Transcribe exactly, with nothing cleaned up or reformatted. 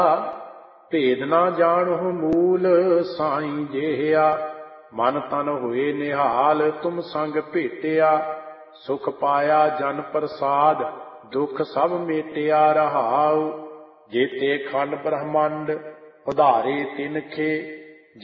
ਭੇਦ ਨਾ ਜਾਣਹੁ ਮੂਲ ਸਾਈਂ ਜਿਹਾ। ਮਨ ਤਨ ਹੋਏ ਨਿਹਾਲ ਤੁਮ ਸੰਗ ਭੇਟਿਆ। ਸੁਖ ਪਾਇਆ ਜਨ ਪ੍ਰਸਾਦ ਦੁਖ ਸਭ ਮੇਟਿਆ ਰਹਾਉ। ਜੇਤੇ ਖੰਡ ਬ੍ਰਹਮੰਡ ਉਧਾਰੇ ਤਿਨਖੇ